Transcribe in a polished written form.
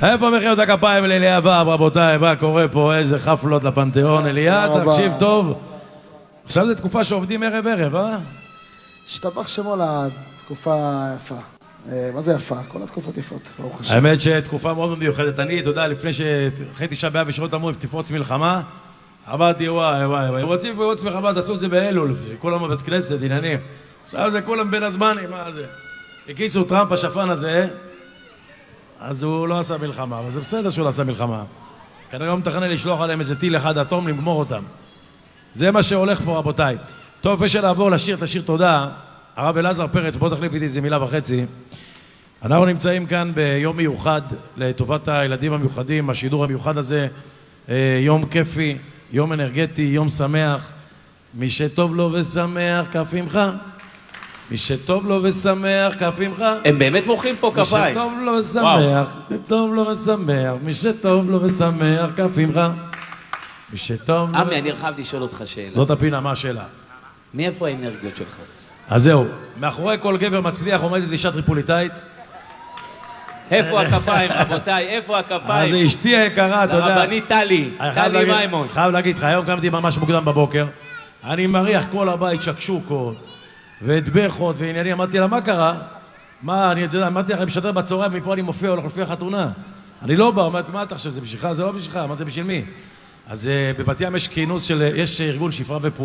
איפה מחיאות הכפיים לאליאב, רבותיי? מה קורה פה? איזה חפלות לפנתיאון. אליאב, תקשיב טוב. עכשיו זו תקופה שעובדים ערב, אה? השתבח שמו לתקופה יפה. מה זה יפה? כל התקופות יפות, ברוך השם. האמת שתקופה מאוד מיוחדת. אני, אתה יודע, לפני שאחרי תשעה באב ושירות אמרו, תפרוץ מלחמה, אמרתי, וואי, רוצים לפרוץ מלחמה, תעשו את זה באלול, כולם בבית כנסת, עניינים. עכשיו זה כולם בין הזמנים, מה זה? הקיצור, טראמפ, השפן הזה, אז הוא לא עשה מלחמה, אבל זה בסדר שהוא לא עשה מלחמה. כנראה הוא מתכנן לשלוח עליהם איזה טיל אחד אטום, לגמור אותם. זה מה שהולך פה, רבותיי. טוב, לפני לעבור לשיר, את השיר תודה, הרב אלעזר פרץ, בוא תחליף איתי איזה מילה וחצי. אנחנו נמצאים כאן ביום מיוחד לטובת הילדים המיוחדים, השידור המיוחד הזה, יום כיפי, יום אנרגטי, יום שמח. מי שטוב לו ושמח, כף עמך. מי שטוב לו ושמח, כף עמך. הם באמת מוחאים פה כפיים. מי שטוב לו ושמח, טוב לו ושמח. מי שטוב לו ושמח, כף עמך. מי שטוב לו עמי, אני חייב לשאול אותך שאלה. זאת הפינה, מה השאלה? מאיפה האנרגיות שלך? אז זהו, מאחורי כל גבר מצליח עומדת אישה טריפוליטאית. איפה הכפיים, רבותיי? איפה הכפיים? אז אשתי היקרה, אתה יודע. לרבנית טלי, טלי מימון. חייב להגיד לך, היום קמתי ממש מוקדם בבוקר, אני מריח כל הבית שקשוקות, ואטבחות ועניינים, אמרתי לה, מה קרה? מה, אני יודע, אמרתי לך, אני משדר בצהריים, מפה אני מופיע, הולך לפי החתונה. אני לא בא, אמרתי, מה אתה חושב, זה בשבילך? זה לא בשבילך, אמרתי, בשביל מי? אז בבת ים יש כינוס של, יש ארגון שפרה ופועל.